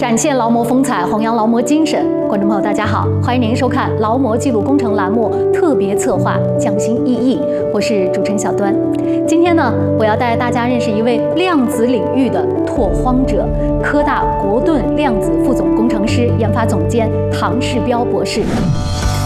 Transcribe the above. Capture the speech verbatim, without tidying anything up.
展现劳模风采，弘扬劳模精神。观众朋友，大家好，欢迎您收看劳模记录工程栏目特别策划《匠心意义》，我是主持人小端。今天呢，我要带大家认识一位量子领域的拓荒者——科大国盾量子副总工程师、研发总监唐世彪博士。